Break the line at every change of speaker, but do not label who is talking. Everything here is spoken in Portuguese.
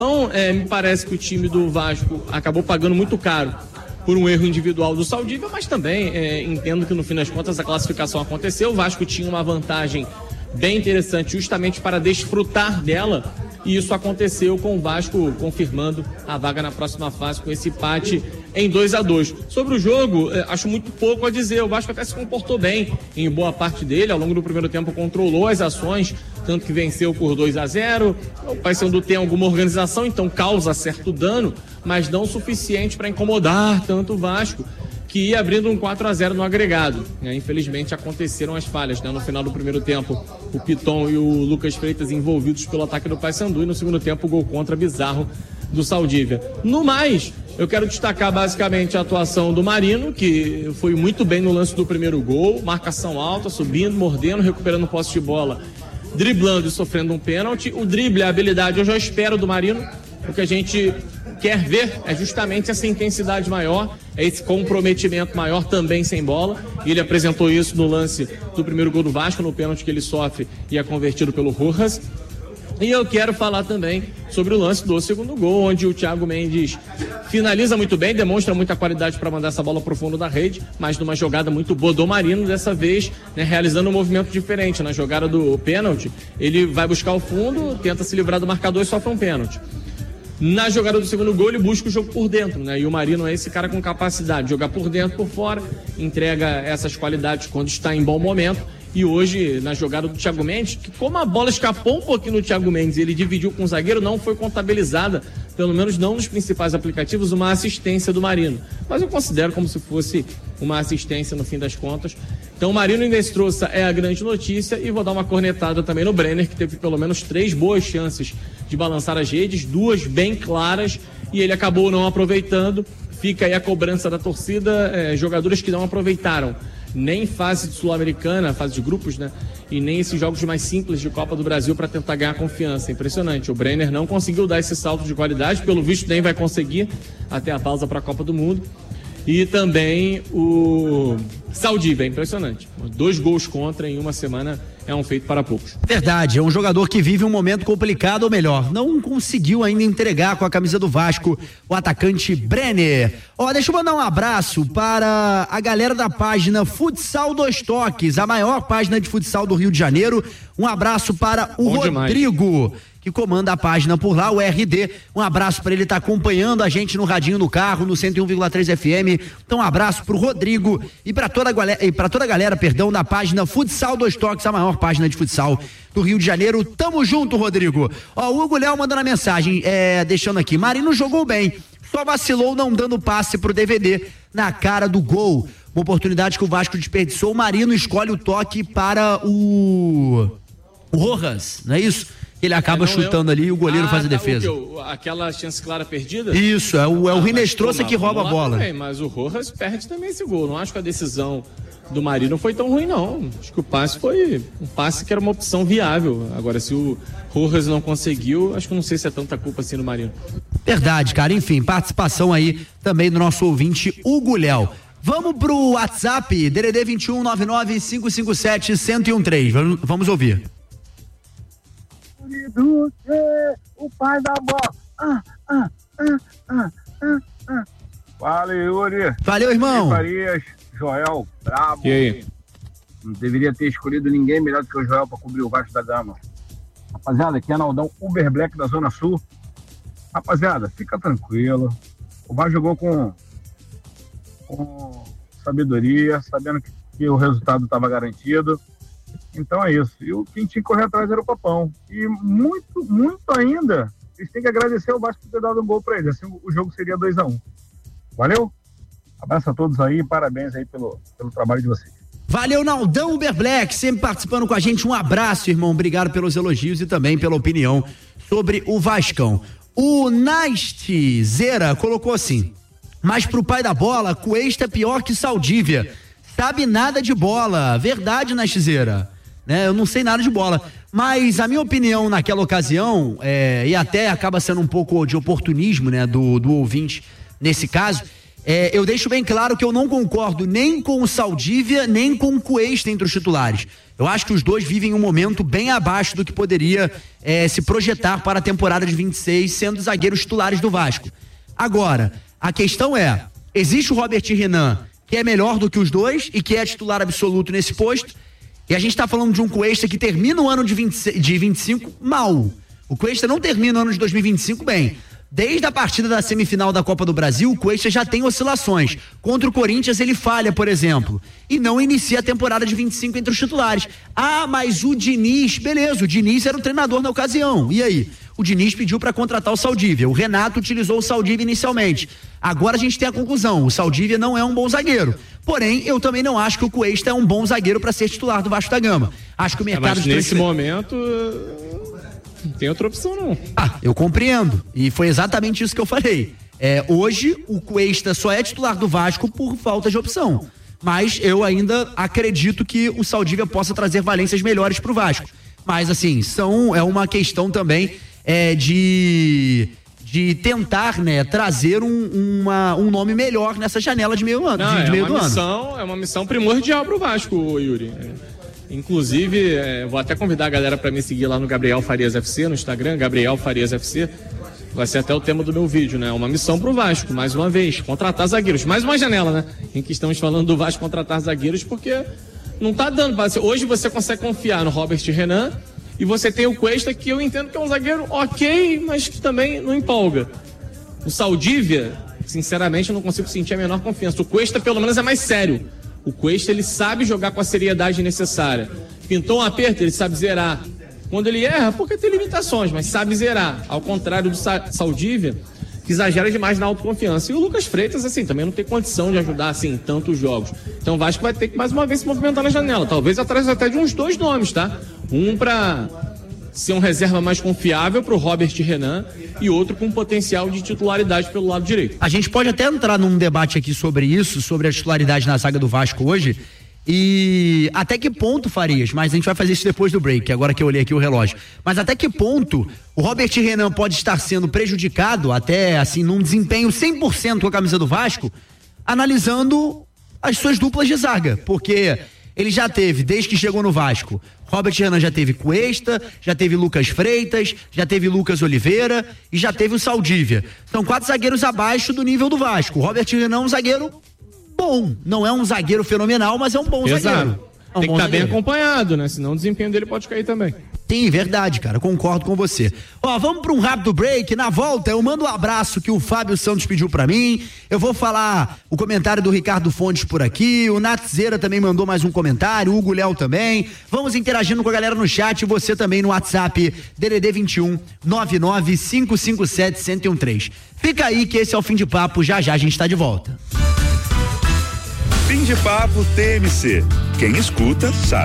Então, me parece que o time do Vasco acabou pagando muito caro por um erro individual do Saldívia, mas também entendo que no fim das contas a classificação aconteceu. O Vasco tinha uma vantagem bem interessante justamente para desfrutar dela, e isso aconteceu com o Vasco confirmando a vaga na próxima fase com esse empate em 2-2. Sobre o jogo, acho muito pouco a dizer. O Vasco até se comportou bem em boa parte dele. Ao longo do primeiro tempo controlou as ações, tanto que venceu por 2-0. O Paysandu tem alguma organização, então causa certo dano, mas não o suficiente para incomodar tanto o Vasco, que ia abrindo um 4-0 no agregado. Infelizmente aconteceram as falhas, no final do primeiro tempo, o Piton e o Lucas Freitas envolvidos pelo ataque do Paysandu, e no segundo tempo o gol contra bizarro do Saldívia. No mais, eu quero destacar basicamente a atuação do Marino, que foi muito bem no lance do primeiro gol, marcação alta, subindo, mordendo, recuperando posse de bola, driblando e sofrendo um pênalti. O drible, a habilidade, eu já espero do Marino. O que a gente quer ver é justamente essa intensidade maior, esse comprometimento maior também sem bola, e ele apresentou isso no lance do primeiro gol do Vasco, no pênalti que ele sofre e é convertido pelo Rojas. E eu quero falar também sobre o lance do segundo gol, onde o Thiago Mendes finaliza muito bem, demonstra muita qualidade para mandar essa bola pro fundo da rede, mas numa jogada muito boa do Marino, dessa vez, realizando um movimento diferente. Na jogada do pênalti, ele vai buscar o fundo, tenta se livrar do marcador e sofre um pênalti. Na jogada do segundo gol, ele busca o jogo por dentro, e o Marino é esse cara com capacidade de jogar por dentro, por fora, entrega essas qualidades quando está em bom momento. E hoje, na jogada do Thiago Mendes, que como a bola escapou um pouquinho no Thiago Mendes e ele dividiu com o zagueiro, não foi contabilizada, pelo menos não nos principais aplicativos, uma assistência do Marino. Mas eu considero como se fosse uma assistência no fim das contas. Então o Marino em Destroça é a grande notícia, e vou dar uma cornetada também no Brenner, que teve pelo menos 3 boas chances de balançar as redes, 2 bem claras, e ele acabou não aproveitando. Fica aí a cobrança da torcida, jogadores que não aproveitaram nem fase de Sul-Americana, fase de grupos, e nem esses jogos mais simples de Copa do Brasil para tentar ganhar confiança. Impressionante, o Brenner não conseguiu dar esse salto de qualidade, pelo visto nem vai conseguir até a pausa para a Copa do Mundo. E também o Saldívia, é impressionante. 2 gols contra em uma semana é um feito para poucos.
Verdade, é um jogador que vive um momento complicado, ou melhor, não conseguiu ainda entregar com a camisa do Vasco o atacante Brenner. Deixa eu mandar um abraço para a galera da página Futsal Dois Toques, a maior página de futsal do Rio de Janeiro. Um abraço para o Rodrigo, que comanda a página por lá, o RD. Um abraço para ele, tá acompanhando a gente no radinho no carro, no 101,3 FM. Então um abraço pro Rodrigo e para toda a galera, da página Futsal Dois Toques, a maior página de futsal do Rio de Janeiro. Tamo junto, Rodrigo. O Hugo Léo mandando a mensagem, deixando aqui: Marino jogou bem, só vacilou não dando passe pro DVD na cara do gol. Uma oportunidade que o Vasco desperdiçou. O Marino escolhe o toque para o Rojas, não é isso? Ele acaba chutando ali e o goleiro faz a defesa.
Aquela chance clara perdida?
Isso, é o Rinestrosa que rouba a bola.
Também, mas o Rojas perde também esse gol. Não acho que a decisão do Marino foi tão ruim, não. Acho que o passe foi um passe que era uma opção viável. Agora, se o Rojas não conseguiu, acho que não sei se é tanta culpa assim do Marino.
Verdade, cara. Enfim, participação aí também do nosso ouvinte Hugo Léo. Vamos pro WhatsApp, DDD 21 99 557 1013. Vamos ouvir.
O pai da bola. Valeu, Yuri.
Valeu, irmão.
Farias, Joel, brabo.
E aí?
Não deveria ter escolhido ninguém melhor do que o Joel para cobrir o Vasco da Gama. Rapaziada, aqui é Naldão Uber Black da Zona Sul. Rapaziada, fica tranquilo. O Vasco jogou com sabedoria, sabendo que o resultado estava garantido. Então é isso. E quem tinha que correr atrás era o Papão. E muito, muito ainda, eles têm que agradecer ao Vasco por ter dado um gol para eles. Assim o jogo seria 2-1. Valeu? Abraço a todos aí, parabéns aí pelo trabalho de vocês.
Valeu, Naldão Uber Black, sempre participando com a gente. Um abraço, irmão. Obrigado pelos elogios e também pela opinião sobre o Vascão. O Naste Zera colocou assim: mas pro pai da bola, Cuesta é pior que Saldívia. Sabe nada de bola. Verdade, Naste Zera. Eu não sei nada de bola. Mas a minha opinião naquela ocasião, e até acaba sendo um pouco de oportunismo, do ouvinte nesse caso, eu deixo bem claro que eu não concordo nem com o Saldívia, nem com o Cuesta entre os titulares. Eu acho que os dois vivem um momento bem abaixo do que poderia se projetar para a temporada de 26, sendo zagueiros titulares do Vasco. Agora, a questão é, existe o Robert Renan, que é melhor do que os dois e que é titular absoluto nesse posto, e a gente está falando de um Cuesta que termina o ano de 25 mal. O Cuesta não termina o ano de 2025 bem. Desde a partida da semifinal da Copa do Brasil, o Cuesta já tem oscilações. Contra o Corinthians ele falha, por exemplo, e não inicia a temporada de 25 entre os titulares. Ah, mas o Diniz, beleza, o Diniz era o treinador na ocasião, e aí? O Diniz pediu para contratar o Saldívia, o Renato utilizou o Saldívia inicialmente. Agora a gente tem a conclusão, o Saldívia não é um bom zagueiro. Porém, eu também não acho que o Cuesta é um bom zagueiro para ser titular do Vasco da Gama. Acho que o mercado
mas nesse momento... Não tem outra opção, não.
Eu compreendo. E foi exatamente isso que eu falei. Hoje, o Cuesta só é titular do Vasco por falta de opção. Mas eu ainda acredito que o Saldívia possa trazer valências melhores pro Vasco. Mas, assim, é uma questão também de tentar, né, trazer um nome melhor nessa janela de meio ano.
É uma missão primordial pro Vasco, Yuri. Inclusive, vou até convidar a galera para me seguir lá no Gabriel Farias FC, no Instagram, Gabriel Farias FC. Vai ser até o tema do meu vídeo, né? Uma missão pro Vasco, mais uma vez, contratar zagueiros. Mais uma janela, né? Em que estamos falando do Vasco contratar zagueiros, porque não tá dando. Hoje você consegue confiar no Robert Renan e você tem o Cuesta, que eu entendo que é um zagueiro ok, mas que também não empolga. O Saldívia, sinceramente, eu não consigo sentir a menor confiança. O Cuesta, pelo menos, é mais sério. O Cuesta, ele sabe jogar com a seriedade necessária. Pintou um aperto, ele sabe zerar. Quando ele erra, porque tem limitações, mas sabe zerar. Ao contrário do Saldívia, que exagera demais na autoconfiança. E o Lucas Freitas, assim, também não tem condição de ajudar, assim, em tantos jogos. Então o Vasco vai ter que, mais uma vez, se movimentar na janela. Talvez atrás até de uns 2 nomes, tá? Um para ser um reserva mais confiável pro Robert Renan e outro com potencial de titularidade pelo lado direito.
A gente pode até entrar num debate aqui sobre isso, sobre a titularidade na zaga do Vasco hoje, e até que ponto, Farias, mas a gente vai fazer isso depois do break, agora que eu olhei aqui o relógio, mas até que ponto o Robert Renan pode estar sendo prejudicado, até assim, num desempenho 100% com a camisa do Vasco, analisando as suas duplas de zaga, porque ele já teve, desde que chegou no Vasco, Robert Renan já teve Cuesta, já teve Lucas Freitas, já teve Lucas Oliveira e já teve o Saldívia. São 4 zagueiros abaixo do nível do Vasco. O Robert Renan é um zagueiro bom. Não é um zagueiro fenomenal, mas é um bom zagueiro.
Tem que estar bem acompanhado, né? Senão o desempenho dele pode cair também.
Sim, verdade, cara, concordo com você. Vamos para um rápido break, na volta eu mando um abraço que o Fábio Santos pediu para mim, eu vou falar o comentário do Ricardo Fontes por aqui, o Natzeira também mandou mais um comentário, o Hugo Léo também, vamos interagindo com a galera no chat e você também no WhatsApp, DDD 21 99557-1013. Fica aí que esse é o Fim de Papo, já a gente tá de volta.
Fim de Papo TMC, quem escuta sabe.